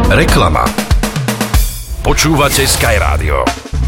Reklama. Počúvate Sky Radio.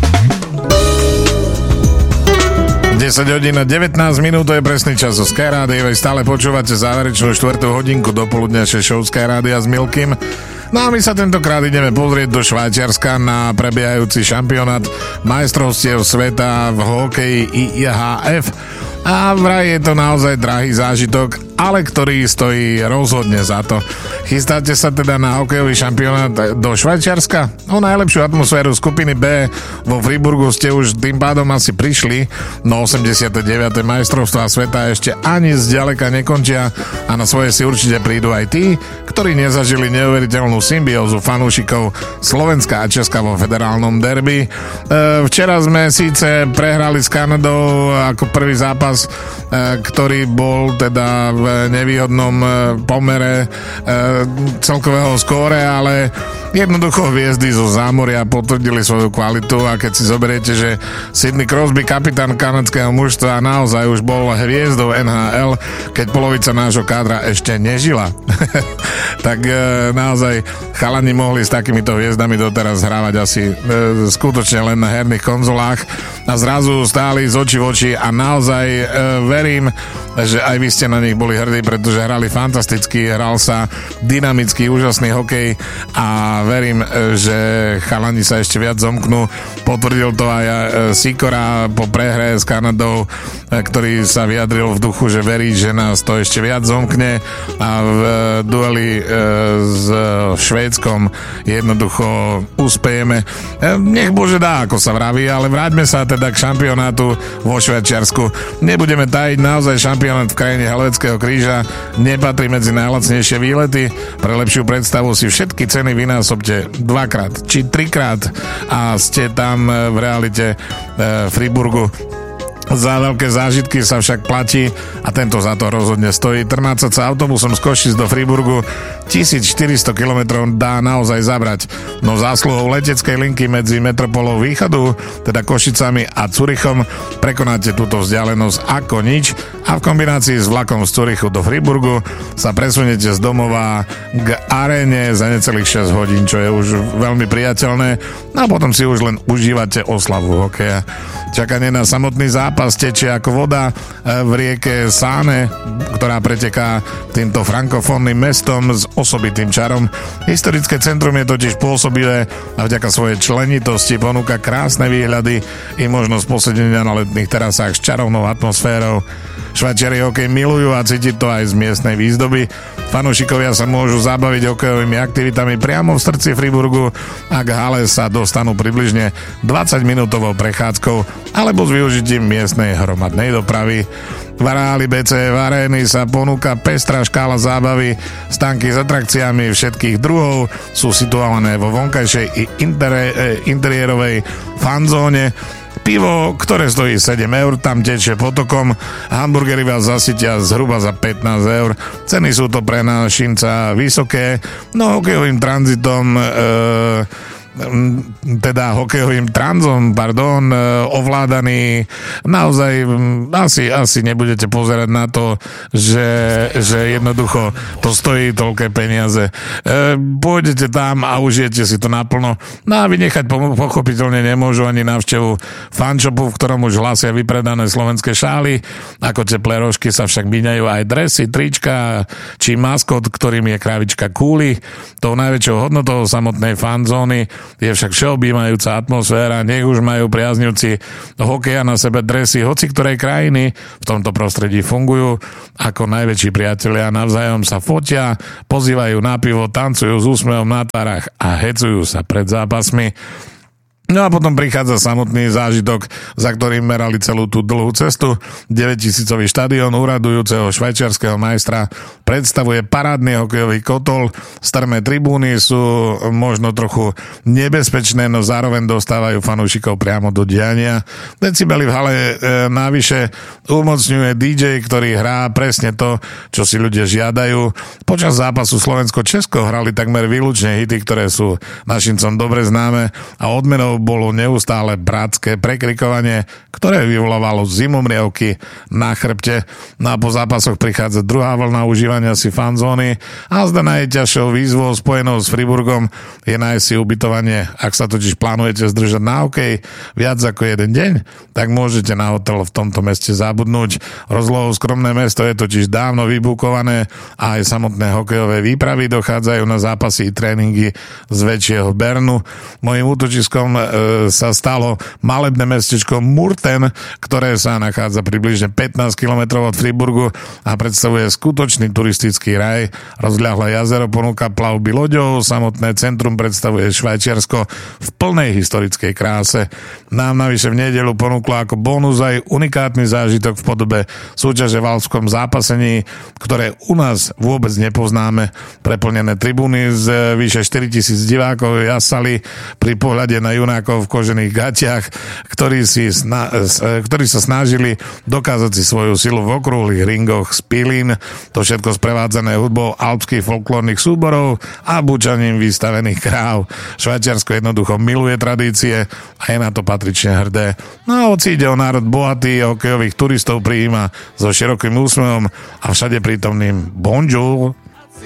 10 hodín a 19 minút, to je presný čas o Sky Radio. Stále počúvate záverečnú 4. hodinku dopoludňajšej show Sky Radio s Milkym. No a my sa tentokrát ideme pozrieť do Švajčiarska na prebiehajúci šampionát majstrovstiev sveta v hokeji IIHF. A vraj je to naozaj drahý zážitok, ale ktorý stojí rozhodne za to. Chystáte sa teda na hokejový šampionát do Švajčiarska? O najlepšiu atmosféru skupiny B vo Friburgu ste už tým pádom asi prišli, no 89. majstrovstvá sveta ešte ani zďaleka nekončia a na svoje si určite prídu aj tí, ktorí nezažili neuveriteľnú symbiózu fanúšikov Slovenska a Česka vo federálnom derby. Včera sme síce prehrali s Kanadou ako prvý zápas, ktorý bol teda v nevýhodnom pomere celkového skóre, ale jednoducho hviezdy zo zámoria potvrdili svoju kvalitu a keď si zoberiete, že Sidney Crosby, kapitán kanadského mužstva, naozaj už bol hviezdou NHL, keď polovica nášho kádra ešte nežila. Tak naozaj chalani mohli s takýmito hviezdami doteraz hrávať asi skutočne len na herných konzolách a zrazu stáli z očí v oči a naozaj verím, že aj vy ste na nich boli hrdí, pretože hrali fantasticky, hral sa dynamický, úžasný hokej a verím, že chalani sa ešte viac zomknú. Potvrdil to aj Sikora po prehre s Kanadou, ktorý sa vyjadril v duchu, že verí, že nás to ešte viac zomkne a v dueli s Švédskom jednoducho uspejeme. Nech Bože dá, ako sa vraví, ale vráťme sa teda k šampionátu vo Švajčiarsku. Nebudeme tajiť, naozaj šampionát v krajine Helvetského kríža nepatrí medzi najlacnejšie výlety. Pre lepšiu predstavu si všetky ceny vynásobte 2-krát či 3-krát a ste tam v realite Friburgu. Za veľké zážitky sa však platí a tento za to rozhodne stojí. Trmácať sa autobusom z Košic do Friburgu 1400 km dá naozaj zabrať. No zásluhou leteckej linky medzi metropolou východu, teda Košicami a Zurichom, prekonáte túto vzdialenosť ako nič a v kombinácii s vlakom z Zurichu do Friburgu sa presuniete z domova k aréne za necelých 6 hodín, čo je už veľmi priateľné. No a potom si už len užívate oslavu hokeja. Čakanie na samotný zápas tečie ako voda v rieke Sáne, ktorá preteká týmto frankofónnym mestom s osobitým čarom. Historické centrum je totiž pôsobivé a vďaka svojej členitosti ponúka krásne výhľady i možnosť posedenia na letných terasách s čarovnou atmosférou. Švajčiari hokej milujú a cítiť to aj z miestnej výzdoby. Fanúšikovia sa môžu zabaviť hokejovými aktivitami priamo v srdci Friburgu a k hale sa dostanú približne 20-minútovou prechádzkou alebo s využitím miestnej hromadnej dopravy. V areáli BCF arény sa ponúka pestrá škála zábavy, stánky s atrakciami všetkých druhov sú situované vo vonkajšej i interiérovej fanzóne. Pivo, ktoré stojí 7 eur, tam tečie potokom, hamburgery vás zasytia zhruba za 15 eur. Ceny sú to pre našinca vysoké, no hokejovým tranzitom teda hokejovým tranzom, ovládaný. Naozaj asi nebudete pozerať na to, že jednoducho to stojí toľké peniaze. Pôjdete tam a užijete si to naplno. No a vynechať pochopiteľne nemôžu ani návštevu fanshopu, v ktorom už hlásia vypredané slovenské šály. Ako teplé rožky sa však míňajú aj dresy, trička či maskot, ktorým je kravička Kúly. Tou najväčšou hodnotou samotnej fanzóny je však všeobjímajúca atmosféra, nech už majú priaznivci hokeja na sebe dresy hoci ktorej krajiny, v tomto prostredí fungujú ako najväčší priatelia, navzájom sa fotia, pozývajú na pivo, tancujú s úsmevom na tvárach a hecujú sa pred zápasmi. No a potom prichádza samotný zážitok, za ktorým merali celú tú dlhú cestu. 9000-ový štadión úradujúceho švajčiarskeho majstra predstavuje parádny hokejový kotol. Strmé tribúny sú možno trochu nebezpečné, no zároveň dostávajú fanúšikov priamo do diania. Decibeli v hale navyše umocňuje DJ, ktorý hrá presne to, čo si ľudia žiadajú. Počas zápasu Slovensko-Česko hrali takmer výlučne hity, ktoré sú našincom dobre známe a odmenou bolo neustále bratské prekrikovanie, ktoré vyvolávalo zimomrievky na chrbte. No a po zápasoch prichádza druhá vlna užívania si fanzóny a zda najťažšou výzvou spojenou s Friburgom je nájsť si ubytovanie. Ak sa totiž plánujete zdržať na hokej viac ako jeden deň, tak môžete na hotel v tomto meste zabudnúť. Rozlohou skromné mesto je totiž dávno vybukované a aj samotné hokejové výpravy dochádzajú na zápasy i tréningy z väčšieho Bernu. Mojím útočiskom sa stalo malebné mestečko Murten, ktoré sa nachádza približne 15 km od Friburgu a predstavuje skutočný turistický raj. Rozľahlé jazero ponúka plavby loďou, samotné centrum predstavuje Švajčiarsko v plnej historickej kráse. Nám navyše v nedeľu ponúklo ako bonus aj unikátny zážitok v podobe súťaže v alpskom zápasení, ktoré u nás vôbec nepoznáme. Preplnené tribúny z vyše 4000 divákov jasali pri pohľade na junákov v kožených gatiach, ktorí sa snažili dokázať si svoju silu v okrúhlych ringoch z pilín. To všetko sprevádzané hudbou alpských folklórnych súborov a bučaním vystavených kráv. Švajčiarsko jednoducho miluje tradície a je na to patrične hrdé. No a hoci ide o národ bohatý, hokejových turistov prijíma so širokým úsmevom a všade prítomným bonjour.